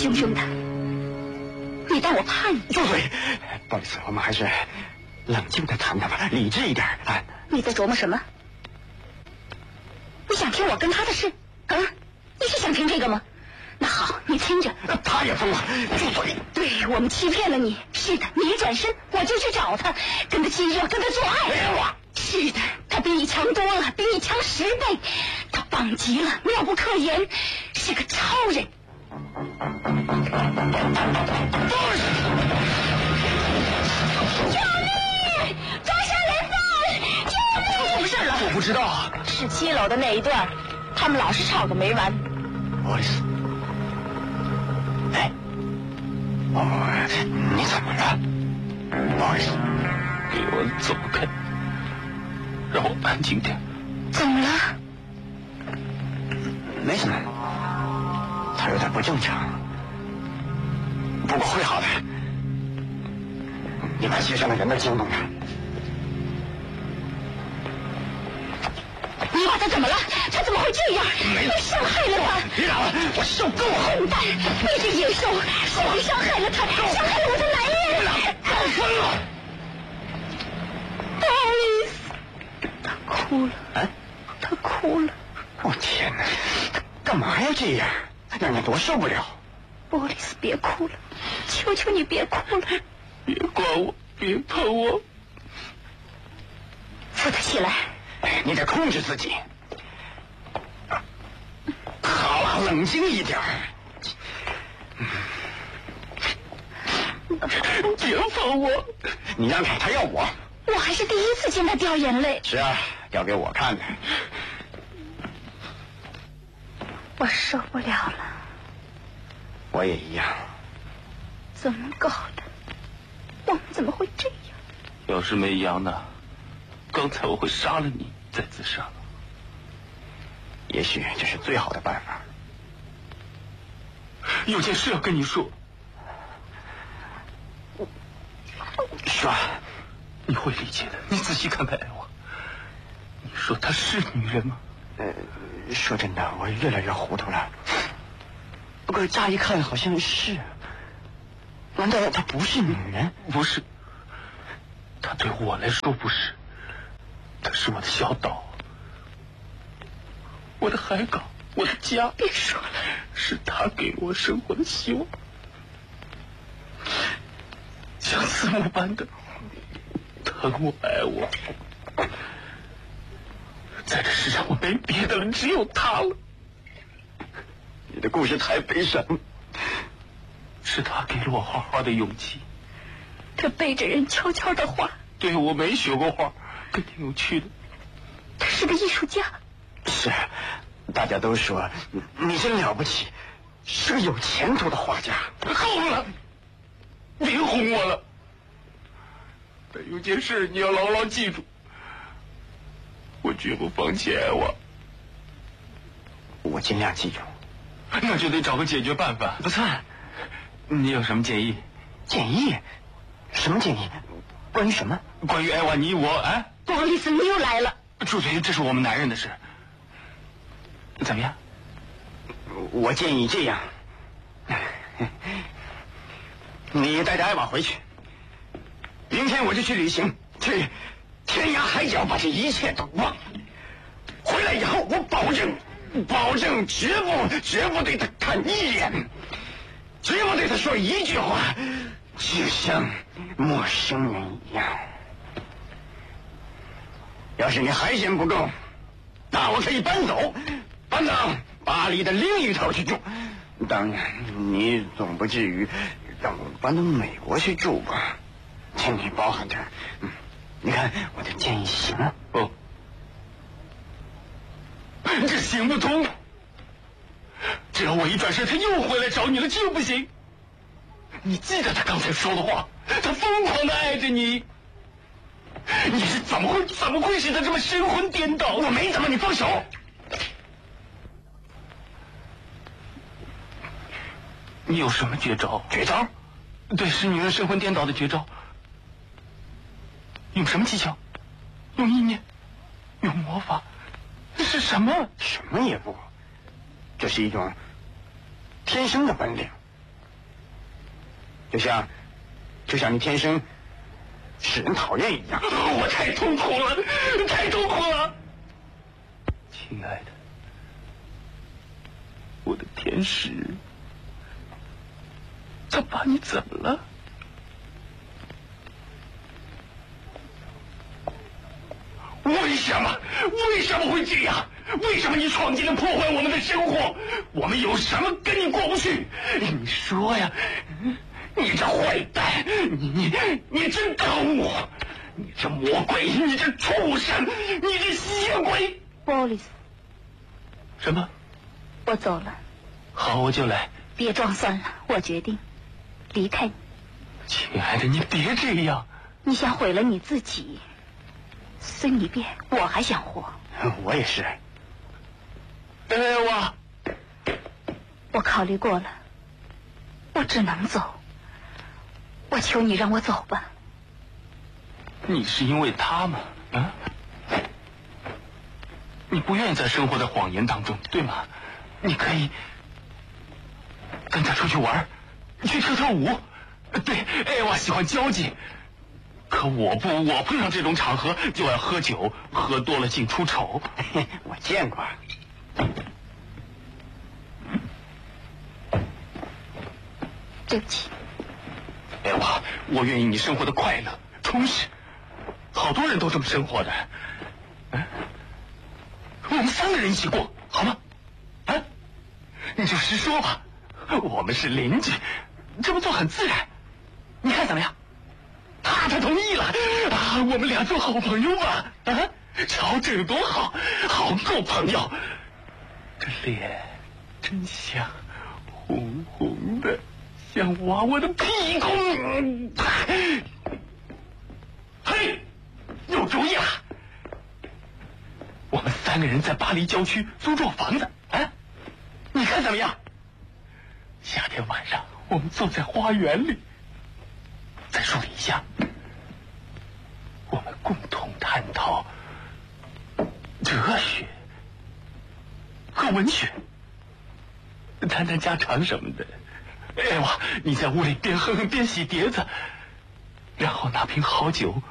凶凶的，你当我怕你？ 住嘴！不好意思，我们还是冷静的谈谈吧，理智一点啊。 你在琢磨什么？你想听我跟他的事啊？你是想听这个吗？那好，你听着。 他也疯了，住嘴！ 对，我们欺骗了你。是的，你一转身，我就去找他，跟他亲热，跟他做爱。 别我！ 是的，他比你强多了，比你强10倍，他棒极了，妙不可言，是个超人。救命！抓杀人犯！救命！ 出什么事了？我不知道。 是7楼的那一段，他们老是吵个没完。 不好意思。哎，你怎么了？不好意思， 给我走开，让我安静点。 怎么了？ 没什么，他有点不正常，不过会好的。你把街上的人都惊动了。 你把他怎么了？他怎么会这样？你伤害了他！ 别打了，我受够了！ 混蛋！你这野兽，是你伤害了他，伤害了我的男人！ 够分了！ 不好意思，他哭了。 啊？ 他哭了。 我天哪！他干嘛要这样？让人多受不了！ 波丽斯，别哭了，求求你别哭了！ 别管我，别碰我！ 扶他起来。 你得控制自己。好了，冷静一点。 别碰我！ 你让开，他要我。 我还是第一次见他掉眼泪。 是啊，要给我看的。 我受不了了。 我也一样。 怎么搞的？我们怎么会这样？ 要是没杨呢？刚才我会杀了你，再自杀了。 也许这是最好的办法。 有件事要跟你说。 说。 你会理解的。你仔细看看艾娃。你说她是女人吗？ 说真的，我越来越糊涂了。不过乍一看好像是。难道她不是女人？ 不是。她对我来说不是。她是我的小岛，我的海港，我的家。 别说了， 是她给我生活的希望，像慈母般的疼我爱我。在这世上我没别的了，只有她了。 你的故事太悲伤， 是她给了我画画的勇气。 她背着人悄悄的画。 对，我没学过画，可挺有趣的。 他是个艺术家。 是，大家都说你真了不起，是个有前途的画家。 够了，别哄我了。但有件事你要牢牢记住，我绝不放弃爱我。 我尽量记住。 那就得找个解决办法。 不错， 你有什么建议？ 建议？什么建议？关于什么？ 关于艾娃，你我。哎， 不好意思，你又来了。 住嘴！这是我们男人的事。怎么样？ 我建议这样，你带着艾娃回去，明天我就去旅行，去天涯海角，把这一切都忘了。回来以后，我保证绝不对他看一眼，绝不对他说一句话，就像陌生人一样。要是你还嫌不够，那我可以搬走，搬到巴黎的另一头去住。当然，你总不至于让我搬到美国去住吧？请你包涵点。你看我的建议行吗？ 哦，这行不通。只要我一转身，他又回来找你了，就不行。你记得他刚才说的话，他疯狂的爱着你。你是怎么会使他这么神魂颠倒？ 我没怎么，你放手！ 你有什么绝招？ 绝招？ 对，使女人神魂颠倒的绝招。用什么技巧？用意念？用魔法？这是什么？ 什么也不，这是一种天生的本领。 就像你天生使人讨厌一样。 我太痛苦了，太痛苦了。亲爱的，我的天使，他把你怎么了？为什么会这样？为什么你闯进来破坏我们的生活？我们有什么跟你过不去？你说呀！你这坏蛋，你真可恶！你这魔鬼，你这畜生，你这吸血鬼！ 波利斯， 什么？ 我走了。 好，我就来。 别装蒜了，我决定离开你。 亲爱的，你别这样。 你想毁了你自己，随你便，我还想活。 我也是。 我考虑过了，我只能走。我求你让我走吧。 你是因为他吗？啊？你不愿意再生活在谎言当中，对吗？你可以跟他出去玩，去跳舞。对，艾娃喜欢交际，可我不，我碰上这种场合就要喝酒，喝多了竟出丑。 我见过。 对不起。 艾娃，我愿意你生活的快乐充实，好多人都这么生活的。我们3个人一起过，好吗？啊，你就实说吧，我们是邻居，这么做很自然，你看怎么样？他同意了啊，我们俩做好朋友吧。啊，瞧这有多好，好够朋友。这脸真香，红红的，像娃娃的屁股。嘿，有主意了。我们3个人在巴黎郊区租座房子，啊，你看怎么样？夏天晚上，我们坐在花园里，在树底下，我们共同探讨哲学和文学，谈谈家常什么的。哎哇，你在屋里边哼哼边洗碟子，然后拿瓶好酒